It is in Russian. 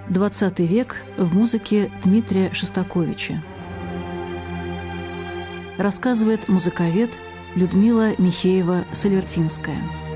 XX век в музыке Дмитрия Шостаковича. Рассказывает музыковед Людмила Михеева-Солертинская.